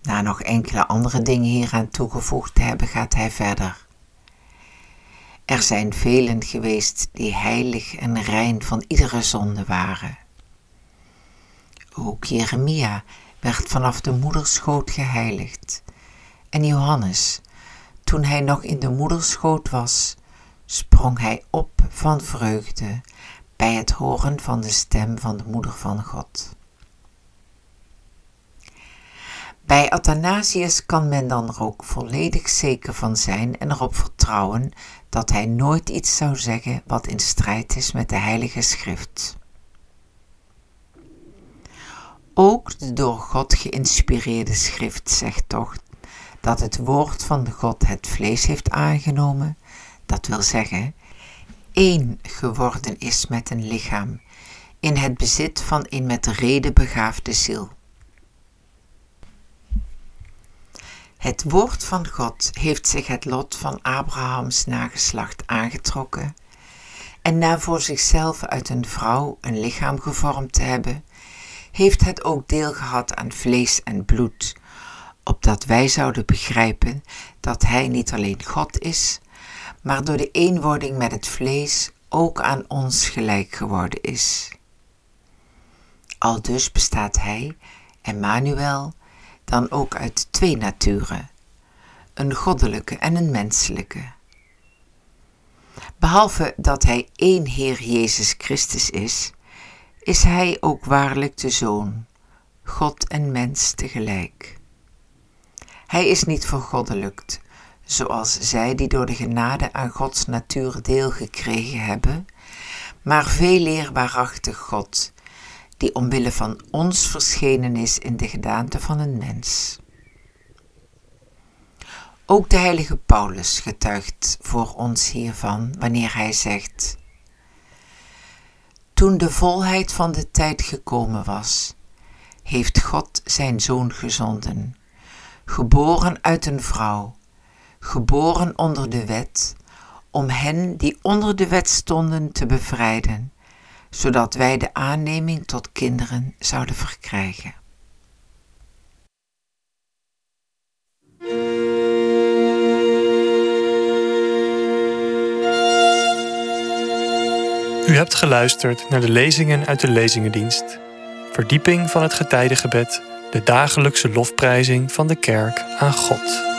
Na nog enkele andere dingen hieraan toegevoegd te hebben, gaat hij verder. Er zijn velen geweest die heilig en rein van iedere zonde waren. Ook Jeremia werd vanaf de moederschoot geheiligd. En Johannes, toen hij nog in de moederschoot was, sprong hij op van vreugde bij het horen van de stem van de moeder van God. Bij Athanasius kan men dan er ook volledig zeker van zijn en erop vertrouwen dat hij nooit iets zou zeggen wat in strijd is met de Heilige Schrift. Ook de door God geïnspireerde schrift zegt toch dat het woord van de God het vlees heeft aangenomen, dat wil zeggen, één geworden is met een lichaam, in het bezit van een met reden begaafde ziel. Het woord van God heeft zich het lot van Abrahams nageslacht aangetrokken en na voor zichzelf uit een vrouw een lichaam gevormd te hebben, heeft het ook deel gehad aan vlees en bloed, opdat wij zouden begrijpen dat hij niet alleen God is, maar door de eenwording met het vlees ook aan ons gelijk geworden is. Aldus bestaat hij, Emmanuel, dan ook uit twee naturen, een goddelijke en een menselijke. Behalve dat hij één Heer Jezus Christus is hij ook waarlijk de Zoon, God en mens tegelijk. Hij is niet vergoddelijkt, zoals zij die door de genade aan Gods natuur deel gekregen hebben, maar veeleer waarachtig God, die omwille van ons verschenen is in de gedaante van een mens. Ook de heilige Paulus getuigt voor ons hiervan wanneer hij zegt: toen de volheid van de tijd gekomen was, heeft God zijn Zoon gezonden, geboren uit een vrouw, geboren onder de wet, om hen die onder de wet stonden te bevrijden, zodat wij de aanneming tot kinderen zouden verkrijgen. U hebt geluisterd naar de lezingen uit de Lezingendienst. Verdieping van het getijdengebed, de dagelijkse lofprijzing van de kerk aan God.